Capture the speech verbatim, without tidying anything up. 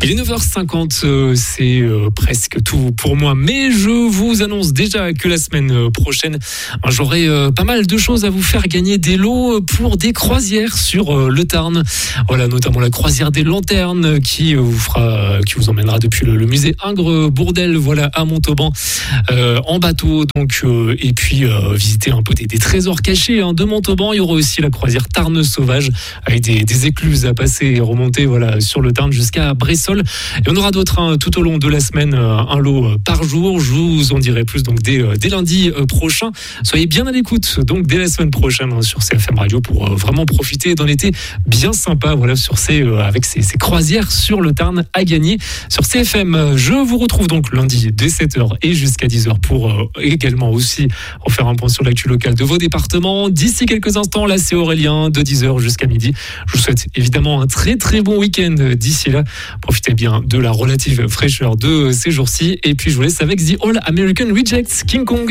Il est neuf heures cinquante, euh, c'est euh, presque tout pour moi, mais je vous annonce déjà que la semaine prochaine, j'aurai euh, pas mal de choses à vous faire gagner des lots pour des croisières sur euh, le Tarn. Voilà, notamment la croisière des Lanternes qui euh, vous fera, qui vous emmènera depuis le, le musée Ingres-Bourdelle, voilà, à Montauban, euh, en bateau. Donc, euh, et puis euh, visiter un peu des, des trésors cachés hein, de Montauban. Il y aura aussi la croisière Tarn Sauvage avec des, des écluses à passer et remonter, voilà, sur le Tarn jusqu'à Bressol. Et on aura d'autres hein, tout au long de la semaine, un lot par jour. Je vous en dirai plus donc dès, dès lundi prochain. Soyez bien à l'écoute donc dès la semaine prochaine hein, sur C F M Radio pour euh, vraiment profiter d'un été bien sympa. Voilà, sur ces euh, avec ces, ces croisières sur le Tarn à gagner sur C F M. Je vous retrouve donc lundi dès sept heures et jusqu'à dix heures pour euh, également aussi refaire un point sur l'actu locale de vos départements. D'ici quelques instants, là c'est Aurélien de dix heures jusqu'à midi. Je vous souhaite évidemment un très très bon week-end d'ici là. Profitez bien de la relative fraîcheur de ces jours-ci. Et puis je vous laisse avec The All American Rejects, King Kong.